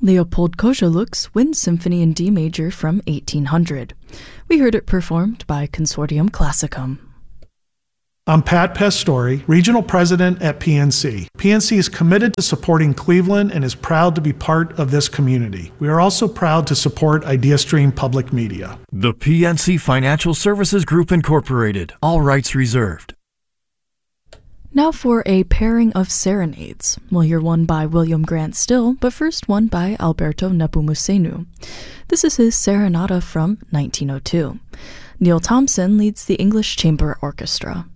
Leopold Kozeluk's Wind Symphony in D major from 1800. We heard it performed by Consortium Classicum. I'm Pat Pastore, Regional President at PNC. PNC is committed to supporting Cleveland and is proud to be part of this community. We are also proud to support IdeaStream Public Media. The PNC Financial Services Group Incorporated. All rights reserved. Now for a pairing of serenades. We'll hear one by William Grant Still, but first one by Alberto Nepomuceno. This is his Serenata from 1902. Neil Thompson leads the English Chamber Orchestra.